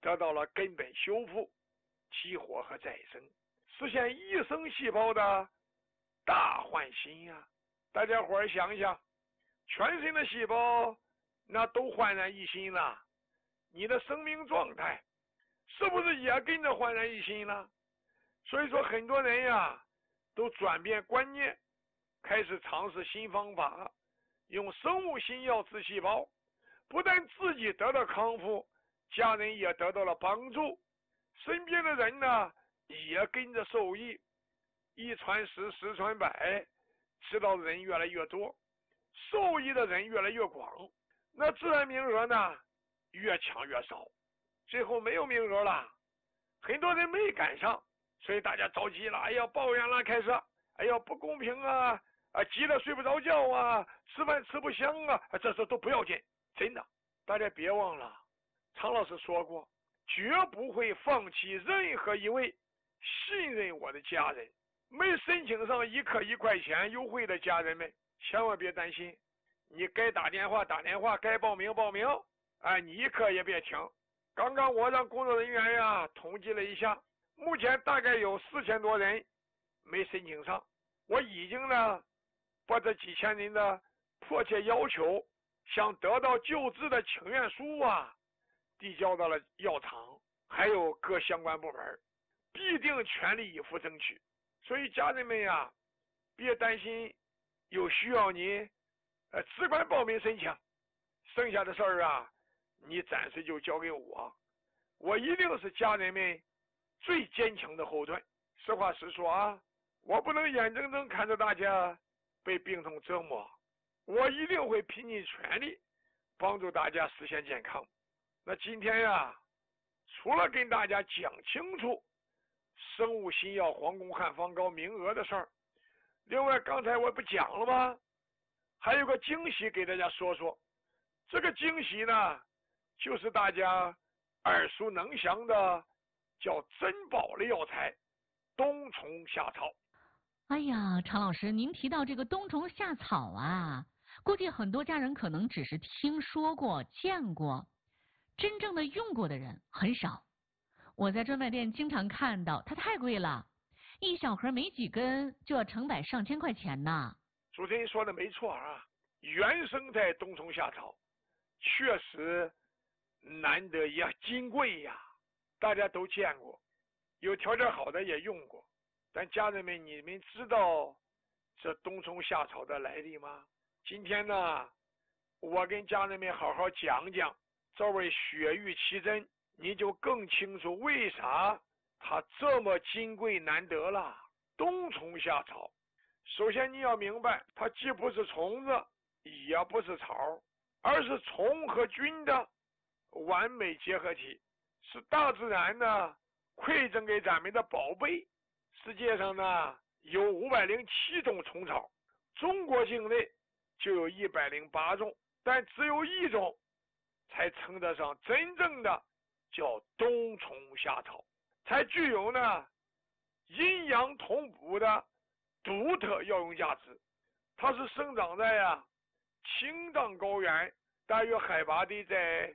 得到了根本修复、激活和再生，实现一生细胞的大换新呀！大家伙儿想想，全身的细胞那都焕然一新了，你的生命状态是不是也跟着焕然一新了？所以说很多人呀都转变观念，开始尝试新方法，用生物新药治细胞，不但自己得到康复，家人也得到了帮助，身边的人呢也跟着受益，一传十，十传百，知道的人越来越多，受益的人越来越广，那自然名额呢越抢越少，最后没有名额了，很多人没赶上，所以大家着急了，哎呀抱怨了，开始哎呀不公平啊，急得睡不着觉啊，吃饭吃不香啊，这都不要紧，真的，大家别忘了常老师说过，绝不会放弃任何一位信任我的家人。没申请上1克1块钱优惠的家人们，千万别担心，你该打电话打电话，该报名报名，你1克也别停。刚刚我让工作人员呀统计了一下，目前大概有4000多人没申请上，我已经呢把这几千人的迫切要求，想得到救治的请愿书递交到了药厂，还有各相关部门，必定全力以赴争取。所以家人们呀，别担心，有需要你只管报名申请，剩下的事儿你暂时就交给我，我一定是家人们最坚强的后盾。实话实说我不能眼睁睁看着大家被病痛折磨，我一定会拼尽全力帮助大家实现健康。那今天除了跟大家讲清楚生物新药黄宫汉方膏名额的事儿，另外刚才我不讲了吗？还有个惊喜给大家说说。这个惊喜呢，就是大家耳熟能详的叫珍宝的药材冬虫夏草。 哎呀，常老师，您提到这个冬虫夏草估计很多家人可能只是听说过见过，真正的用过的人很少。我在专卖店经常看到，它太贵了，一小盒没几根就要成百上千块钱呢。 主持人说的没错原生态冬虫夏草确实难得也金贵呀，大家都见过，有条件好的也用过，但家人们，你们知道这冬虫夏草的来历吗？今天呢，我跟家人们好好讲讲，这位雪域奇珍，你就更清楚为啥它这么金贵难得了。冬虫夏草，首先你要明白，它既不是虫子，也不是草，而是虫和菌的完美结合体，是大自然呢馈赠给咱们的宝贝。世界上呢有507种虫草，中国境内就有108种，但只有一种才称得上真正的叫冬虫夏草，才具有呢阴阳同补的独特药用价值。它是生长在青藏高原，大约海拔地在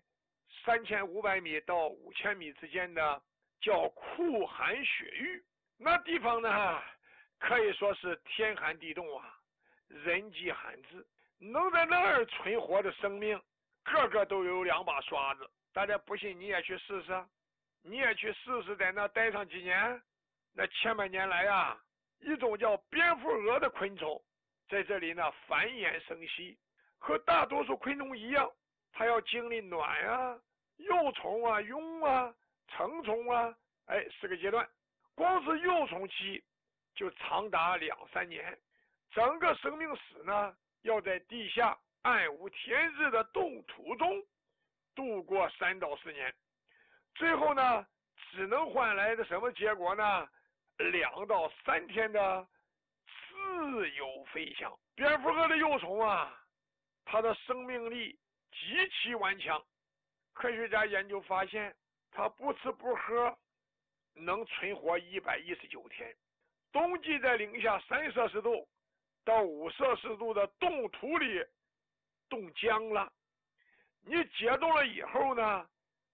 3500米到5000米之间的叫酷寒雪域。那地方呢可以说是天寒地冻人迹罕至，能在那儿存活的生命个个都有2把刷子。大家不信你也去试试，你也去试试，在那待上几年。那千百年来一种叫蝙蝠蛾的昆虫在这里呢繁衍生息，和大多数昆虫一样，它要经历卵幼虫蛹成虫4个阶段，光是幼虫期就长达2-3年，整个生命史呢要在地下暗无天日的冻土中度过3到4年，最后呢只能换来的什么结果呢？2到3天的自由飞翔。蝙蝠蛾的幼虫它的生命力极其顽强，科学家研究发现，它不吃不喝能存活119天，冬季在零下3摄氏度到5摄氏度的冻土里冻僵了，你解冻了以后呢，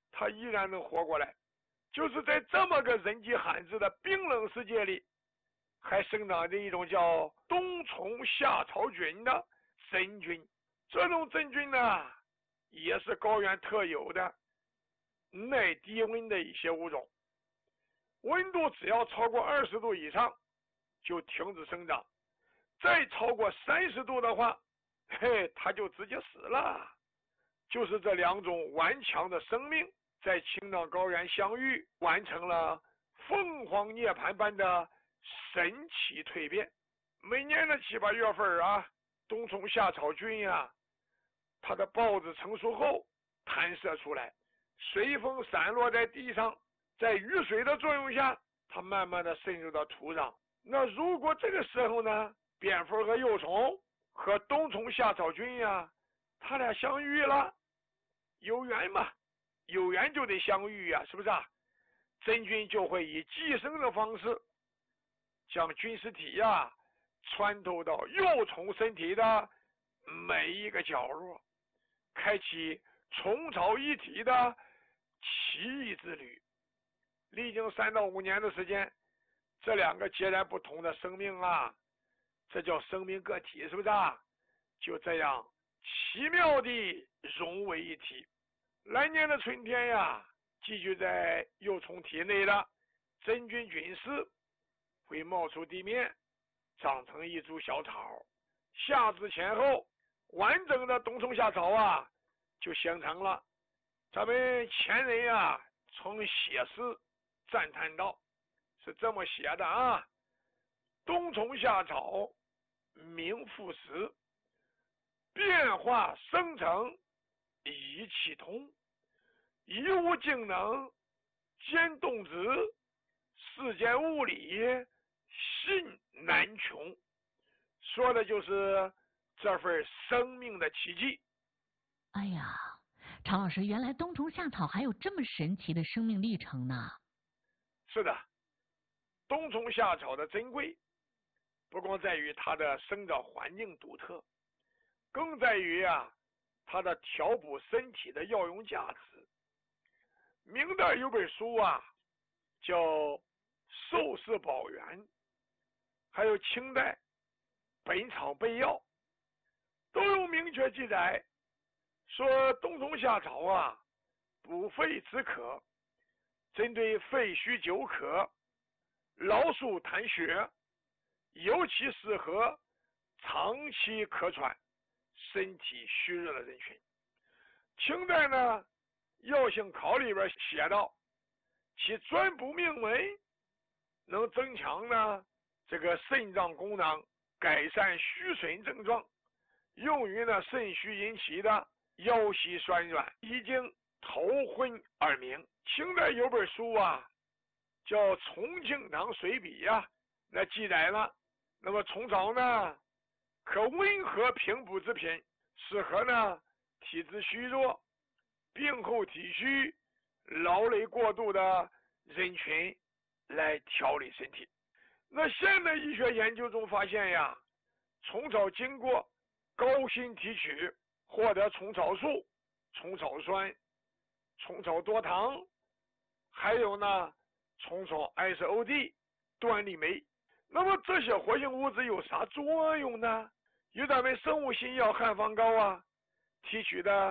他依然能活过来。就是在这么个人迹罕至的冰冷世界里，还生长着一种叫冬虫夏草菌的真菌。这种真菌呢，也是高原特有的耐低温的一些物种，温度只要超过20度以上就停止生长，再超过30度的话，它就直接死了。就是这2种顽强的生命在青藏高原相遇，完成了凤凰涅槃般的神奇蜕变。每年的7、8月份啊，冬虫夏草菌呀，它的孢子成熟后弹射出来，随风散落在地上，在雨水的作用下，它慢慢的渗入到土壤。那如果这个时候呢，蝙蝠和幼虫和冬虫夏草菌呀，它俩相遇了，有缘嘛，有缘就得相遇呀，是不是啊？真菌就会以寄生的方式将菌丝体呀穿透到幼虫身体的每一个角落，开启虫草一体的奇异之旅。历经3到5年的时间，这2个截然不同的生命啊，这叫生命个体，是不是啊？就这样奇妙地融为一体。来年的春天呀，寄居在幼虫体内的真菌菌丝会冒出地面，长成一株小草。夏至前后，完整的冬虫夏草啊就形成了。咱们前人呀曾写诗赞叹道，是这么写的啊：冬虫夏草名副实，变化生成一气通，一物竟能兼动植，世间物理信难穷。说的就是这份生命的奇迹。 哎呀，常老师，原来冬虫夏草还有这么神奇的生命历程呢。 是的，冬虫夏草的珍贵不光在于它的生长环境独特，更在于它的调补身体的药用价值。明代有本书叫《寿氏宝源》，还有清代《本草备要》，都有明确记载说冬虫夏草补肺止渴，针对肺虚久渴、劳数痰血，尤其适合长期咳喘、身体虚弱的人群。清代呢，药性考里边写道，其专补命门，能增强呢这个肾脏功能，改善虚损症状，用于呢肾虚引起的腰膝酸软、遗精、头昏耳鸣。清代有本书叫《重庆堂随笔》那记载了，那么虫草呢可温和平补之品，适合呢体质虚弱、病后体虚、劳累过度的人群来调理身体。那现代医学研究中发现虫草经过高辛提取，获得虫草素、虫草酸、虫草多糖，还有呢虫草 SOD、端粒酶。那么这些活性物质有啥作用呢？与咱们生物新药汉方膏提取的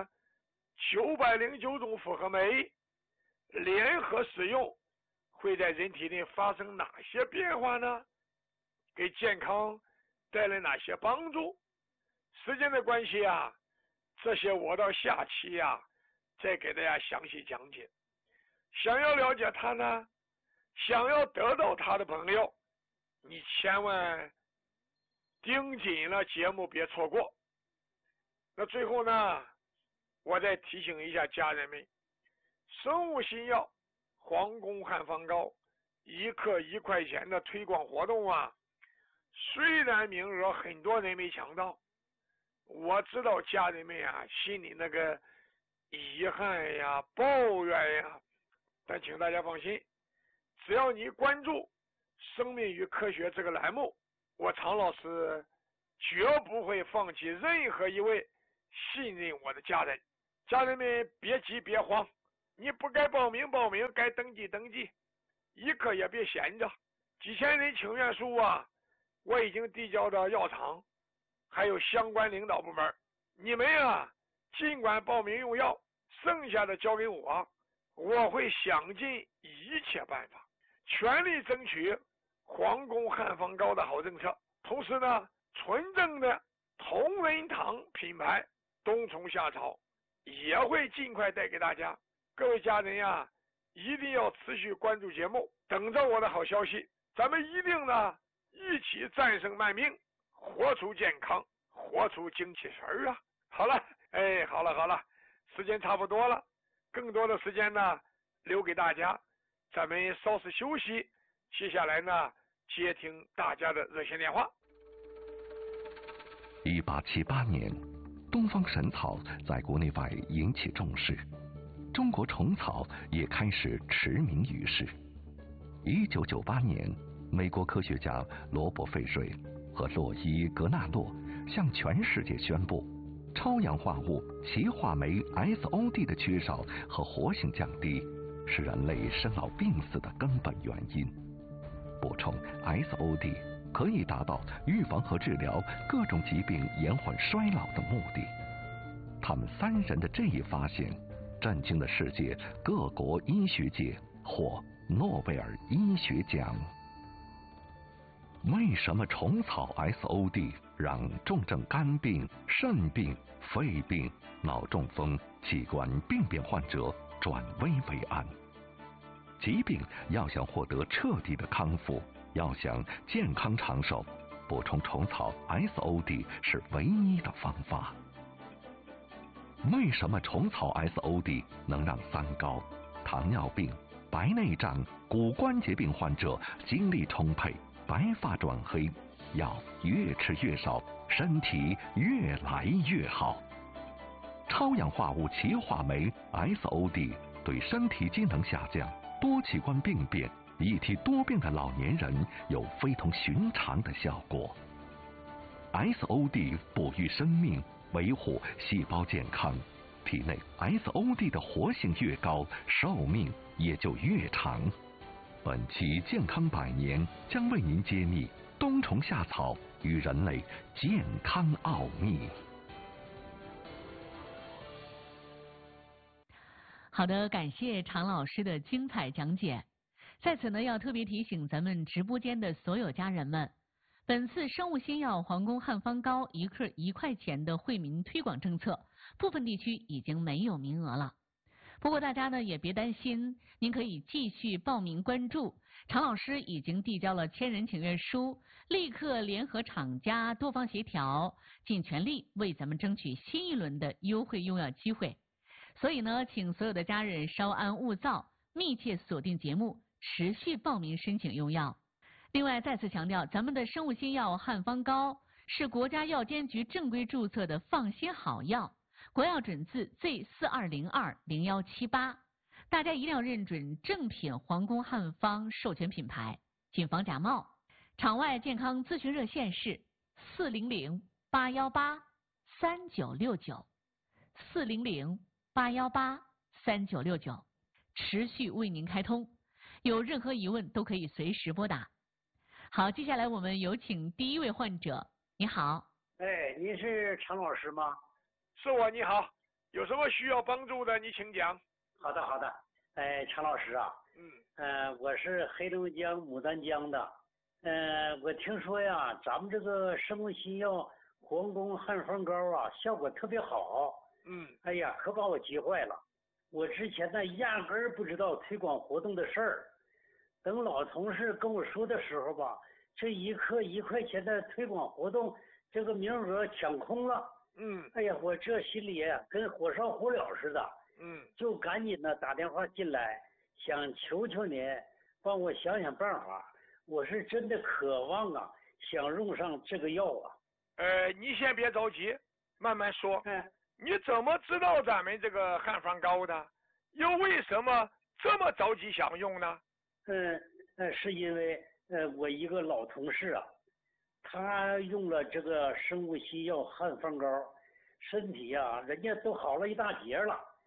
909种复合酶联合使用，会在人体内发生哪些变化呢？给健康带来哪些帮助？时间的关系这些我到下期再给大家详细讲解。想要了解它呢，想要得到它的朋友，你千万盯紧了节目，别错过。那最后呢，我再提醒一下家人们，生物新药皇宫汉方膏1克1块钱的推广活动虽然名额很多人没抢到，我知道家人们心里那个遗憾抱怨但请大家放心，只要你关注生命与科学这个栏目，我常老师绝不会放弃任何一位信任我的家人。家人们别急别慌， 你不该报名报名，该登记登记，一刻也别闲着。几千人请愿书啊，我已经递交到药厂，还有相关领导部门。你们啊，尽管报名用药，剩下的交给我，我会想尽一切办法，全力争取皇宫汉方膏的好政策。同时呢，纯正的同仁堂品牌冬虫夏草也会尽快带给大家。各位家人呀，一定要持续关注节目，等着我的好消息。咱们一定呢，一起战胜慢病，活出健康，活出精气神啊！好了，好了，时间差不多了，更多的时间呢留给大家，咱们稍事休息，接下来呢接听大家的热线电话。 1878年，东方神草在国内外引起重视，中国虫草也开始驰名于世。1998年，美国科学家罗伯·费瑞和洛伊·格纳洛向全世界宣布，超氧化物歧化酶 SOD 的缺少和活性降低是人类生老病死的根本原因。补充 SOD 可以达到预防和治疗各种疾病延缓衰老的目的。他们3人的这一发现震惊了世界各国医学界，获诺贝尔医学奖。为什么虫草 SOD 让重症肝病、肾病、肺病、脑中风、器官病变患者转危为安？疾病要想获得彻底的康复，要想健康长寿，补充虫草 SOD 是唯一的方法。为什么虫草 SOD 能让三高、糖尿病、白内障、骨关节病患者精力充沛、白发转黑，药越吃越少，身体越来越好？超氧化物歧化酶 SOD 对身体机能下降、多器官病变、一体多病的老年人有非同寻常的效果。SOD 哺育生命，维护细胞健康，体内 SOD 的活性越高，寿命也就越长。本期健康百年将为您揭秘冬虫夏草与人类健康奥秘。 好的，感谢常老师的精彩讲解。在此呢，要特别提醒咱们直播间的所有家人们，本次生物新药皇宫汉方膏1克1块钱的惠民推广政策，部分地区已经没有名额了。不过大家呢也别担心，您可以继续报名关注。常老师已经递交了1000人请愿书，立刻联合厂家多方协调，尽全力为咱们争取新一轮的优惠用药机会。所以呢，请所有的家人稍安勿躁，密切锁定节目，持续报名申请用药。另外再次强调，咱们的生物新药汉方膏是国家药监局正规注册的放心好药，国药准字 Z42020178，大家一定要认准正品皇宫汉方授权品牌，谨防假冒。场外健康咨询热线是400-818-3969，400-818-3969，持续为您开通，有任何疑问都可以随时拨打。好，接下来我们有请第一位患者。你好。 您是常老师吗？ 是我，你好，有什么需要帮助的你请讲。 好的，常老师啊，我是黑龙江牡丹江的，我听说呀，咱们这个生物新药皇宫汉方膏啊，效果特别好，哎呀，可把我急坏了。我之前呢，压根儿不知道推广活动的事儿，等老同事跟我说的时候吧，这1克1块钱的推广活动，这个名额抢空了。哎呀，我这心里跟火烧火燎似的。就赶紧的打电话进来，想求求您帮我想想办法。我是真的渴望啊，想用上这个药啊。 你先别着急，慢慢说。你怎么知道咱们这个汉方膏的？又为什么这么着急想用呢？ 是因为我一个老同事啊，他用了这个生物新药汉方膏，身体啊，人家都好了一大截了。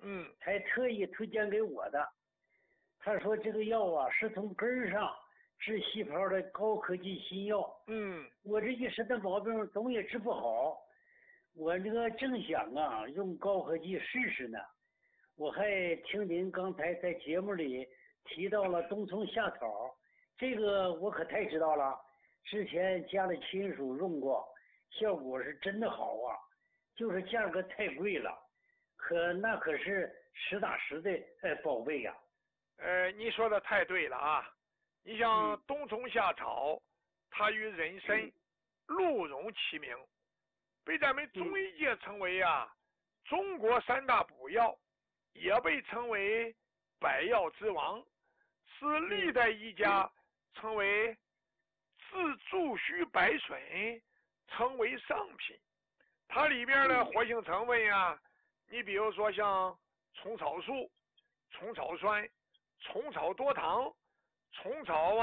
还特意推荐给我的。他说这个药啊是从根儿上治细胞的高科技新药。我这一身的毛病总也治不好，我这个正想啊用高科技试试呢。我还听您刚才在节目里提到了冬虫夏草，这个我可太知道了，之前家里亲属用过，效果是真的好啊，就是价格太贵了，那可是实打实的宝贝呀。 你说的太对了啊！你像冬虫夏草，它与人参、鹿茸齐名，被咱们中医界称为中国3大补药，也被称为百药之王，是历代医家称为治诸虚百损，称为上品。它里边的活性成分你比如说像虫草素、虫草酸、虫草多糖、虫草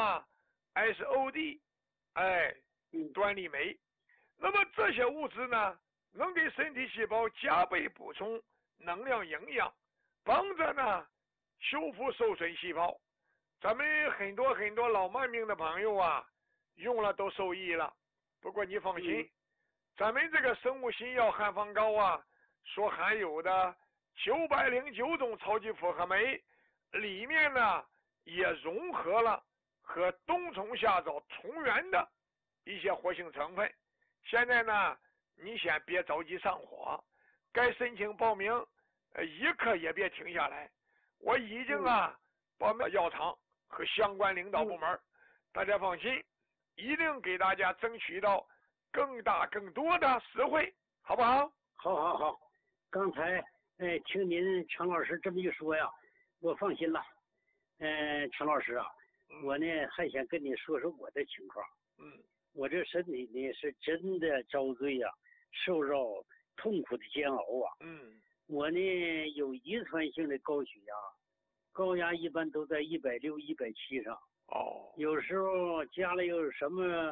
SOD，端粒酶。那么这些物质呢，能给身体细胞加倍补充能量营养，帮着呢修复受损细胞。咱们很多老慢病的朋友用了都受益了。不过你放心，咱们这个生物新药汉方膏所含有的909种超级复合酶，里面呢也融合了和冬虫夏草同源的一些活性成分。现在呢，你先别着急上火，该申请报名，一刻也别停下来。我已经报名药厂和相关领导部门，大家放心，一定给大家争取到更大更多的实惠，好不好？ 好，刚才听您常老师这么一说呀，我放心了。常老师我呢还想跟你说说我的情况。我这身体呢是真的遭罪受到痛苦的煎熬我呢有遗传性的高血压，高压一般都在160、170上。有时候家里有什么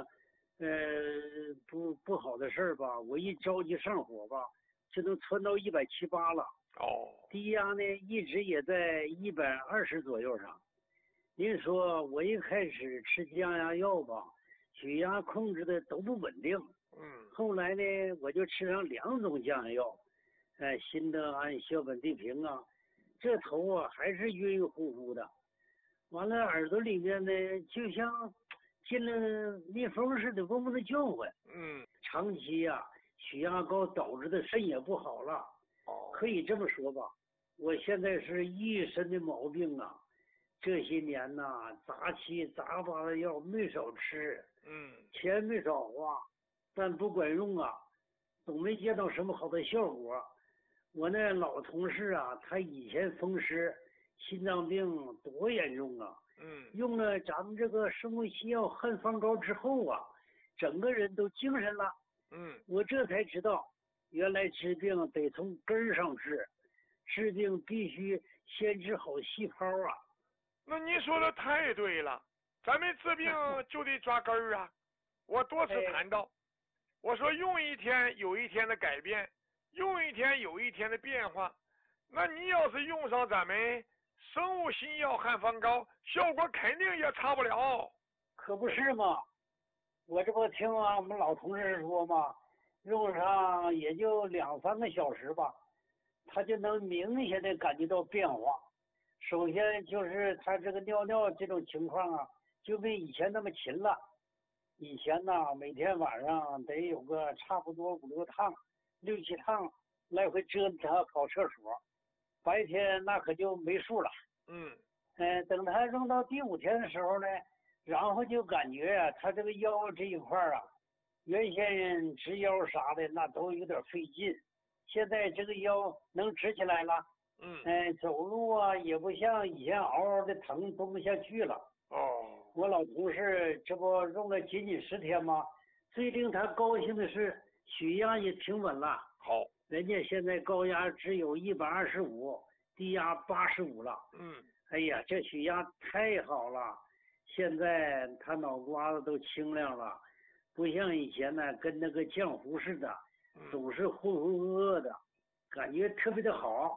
不好的事儿吧，我一着急上火吧，就能窜到170、180了。低压呢一直也在120左右上。您说我一开始吃降压药吧，血压控制的都不稳定。后来呢我就吃上2种降压药，辛德安、硝苯地平这头还是晕晕乎乎的，完了耳朵里面呢就像进了蜜蜂似的嗡嗡的叫唤。长期血压高导致的肾也不好了。可以这么说吧，我现在是一身的毛病这些年杂七杂八的药没少吃，钱没少花，但不管用总没见到什么好的效果。我那老同事他以前风湿心脏病多严重用了咱们这个生物西药汉方膏之后整个人都精神了。我这才知道，原来治病得从根儿上治，治病必须先治好细胞那你说的太对了，咱们治病就得抓根儿我多次谈到，我说用一天有一天的改变，用一天有一天的变化。那你要是用上咱们生物新药汉方膏，效果肯定也差不了。 可不是嘛，我这不听我们老同事说嘛，用上也就2、3个小时吧，他就能明显的感觉到变化。首先就是他这个尿这种情况就没以前那么勤了。以前每天晚上得有个差不多5、6趟、6、7趟来回折腾他跑厕所，白天那可就没数了。等他用到第5天的时候呢，然后就感觉他这个腰这一块原先直腰啥的那都有点费劲，现在这个腰能直起来了。走路也不像以前嗷嗷的疼，蹲不下去了。我老同事这不用了仅10天吗？最令他高兴的是血压也挺稳了。人家现在高压只有125，低压85了。哎呀，这血压太好了，现在他脑瓜子都清亮了，不像以前跟那个浆糊似的，总是浑浑噩噩的，感觉特别的好。